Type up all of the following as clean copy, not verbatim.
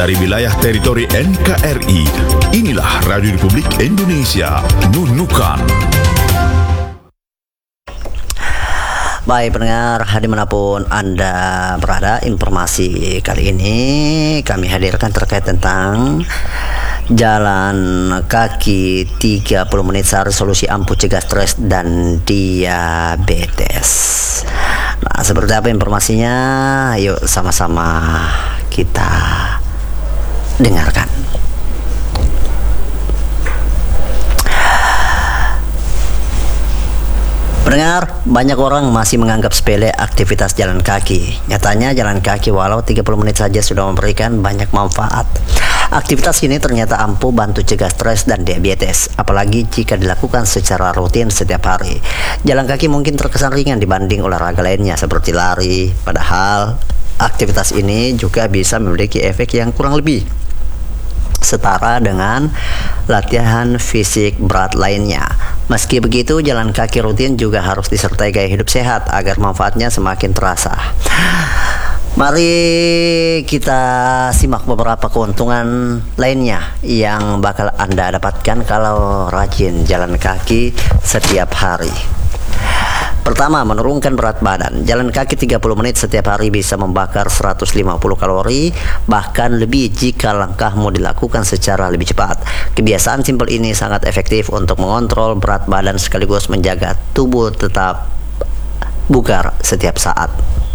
dari wilayah teritori NKRI. Inilah Radio Republik Indonesia, Nunukan. Baik pendengar, dimanapun Anda berada, informasi kali ini kami hadirkan terkait tentang jalan kaki 30 menit sehari solusi ampuh cegah stres dan diabetes. Nah, seperti apa informasinya? Yuk sama-sama kita dengarkan. Pendengar, banyak orang masih menganggap sepele aktivitas jalan kaki. Nyatanya jalan kaki walau 30 menit saja sudah memberikan banyak manfaat. Aktivitas ini ternyata ampuh bantu cegah stres dan diabetes, apalagi jika dilakukan secara rutin setiap hari. Jalan kaki mungkin terkesan ringan dibanding olahraga lainnya seperti lari, padahal aktivitas ini juga bisa memiliki efek yang kurang lebih setara dengan latihan fisik berat lainnya. Meski begitu, jalan kaki rutin juga harus disertai gaya hidup sehat agar manfaatnya semakin terasa. Mari kita simak beberapa keuntungan lainnya yang bakal Anda dapatkan kalau rajin jalan kaki setiap hari. Pertama, menurunkan berat badan. Jalan kaki 30 menit setiap hari bisa membakar 150 kalori, bahkan lebih jika langkahmu dilakukan secara lebih cepat. Kebiasaan simpel ini sangat efektif untuk mengontrol berat badan sekaligus menjaga tubuh tetap bugar setiap saat.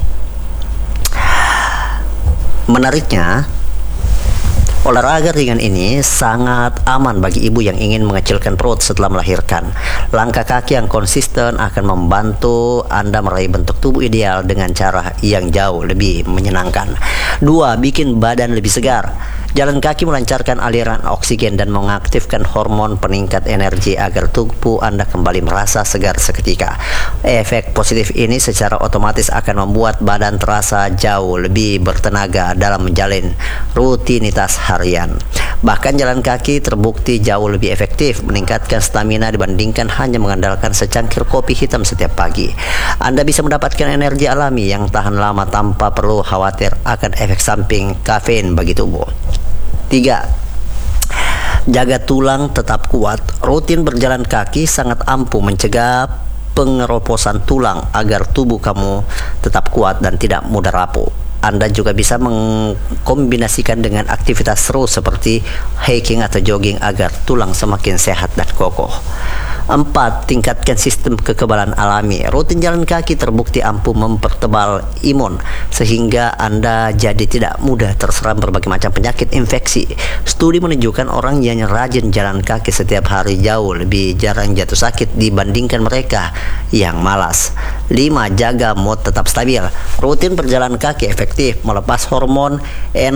Menariknya, olahraga ringan ini sangat aman bagi ibu yang ingin mengecilkan perut setelah melahirkan. Langkah kaki yang konsisten akan membantu Anda meraih bentuk tubuh ideal dengan cara yang jauh lebih menyenangkan. 2. Bikin badan lebih segar. Jalan kaki melancarkan aliran oksigen dan mengaktifkan hormon peningkat energi agar tubuh Anda kembali merasa segar seketika. Efek positif ini secara otomatis akan membuat badan terasa jauh lebih bertenaga dalam menjalin rutinitas harian. Bahkan jalan kaki terbukti jauh lebih efektif meningkatkan stamina dibandingkan hanya mengandalkan secangkir kopi hitam setiap pagi. Anda bisa mendapatkan energi alami yang tahan lama tanpa perlu khawatir akan efek samping kafein bagi tubuh. 3. Jaga tulang tetap kuat. Rutin berjalan kaki sangat ampuh mencegah pengeroposan tulang agar tubuh kamu tetap kuat dan tidak mudah rapuh. Anda juga bisa mengkombinasikan dengan aktivitas seru seperti hiking atau jogging agar tulang semakin sehat dan kokoh. 4. Tingkatkan sistem kekebalan alami. Rutin jalan kaki terbukti ampuh mempertebal imun sehingga Anda jadi tidak mudah terserang berbagai macam penyakit infeksi. Studi menunjukkan orang yang rajin jalan kaki setiap hari jauh lebih jarang jatuh sakit dibandingkan mereka yang malas. 5. Jaga mood tetap stabil. Rutin berjalan kaki efektif melepas hormon